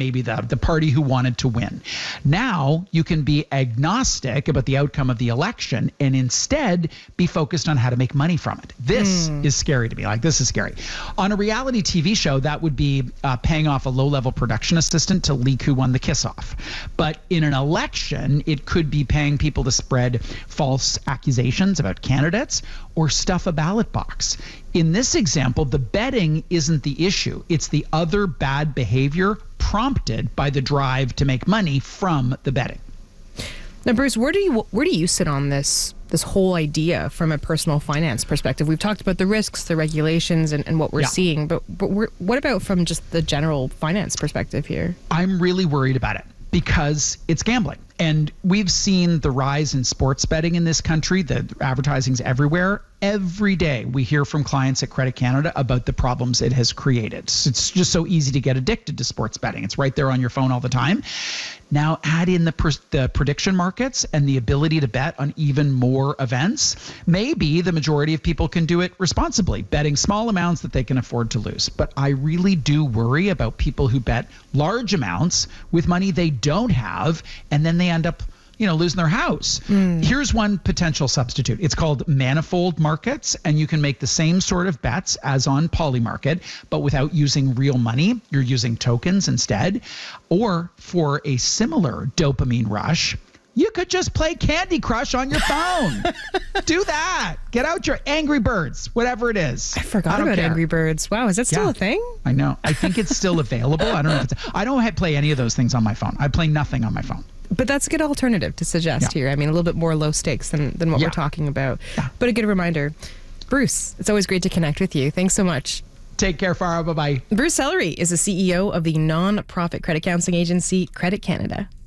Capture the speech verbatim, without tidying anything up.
maybe the, the party who wanted to win. Now you can be agnostic about the outcome of the election and instead be focused on how to make money from it. This mm. is scary to me. Like, this is scary. On a reality T V show, that would be uh, paying off a low-level production assistant to leak who won the kiss-off. But in an election, it could be paying people to spread false accusations about candidates or stuff a ballot box. In this example, the betting isn't the issue. It's the other bad behavior prompted by the drive to make money from the betting. Now, Bruce, where do you where do you sit on this this whole idea from a personal finance perspective? We've talked about the risks, the regulations, and, and what we're yeah. seeing, but but we're, what about from just the general finance perspective here? I'm really worried about it because it's gambling. And we've seen the rise in sports betting in this country. The advertising's everywhere. Every day we hear from clients at Credit Canada about the problems it has created. It's just so easy to get addicted to sports betting. It's right there on your phone all the time. Now add in the, per- the prediction markets and the ability to bet on even more events. Maybe the majority of people can do it responsibly, betting small amounts that they can afford to lose. But I really do worry about people who bet large amounts with money they don't have, and then they end up you know, losing their house. Mm. Here's one potential substitute. It's called manifold markets, and you can make the same sort of bets as on Polymarket, but without using real money. You're using tokens instead. Or for a similar dopamine rush, you could just play Candy Crush on your phone. Do that. Get out your Angry Birds, whatever it is. I forgot I about care. Angry Birds. Wow, is that still yeah, a thing? I know. I think it's still available. I don't know if it's. I don't play any of those things on my phone. I play nothing on my phone. But that's a good alternative to suggest yeah. here. I mean, a little bit more low stakes than, than what yeah. we're talking about. Yeah. But a good reminder. Bruce, it's always great to connect with you. Thanks so much. Take care, Farah. Bye-bye. Bruce Sellery is the C E O of the non-profit credit counseling agency Credit Canada.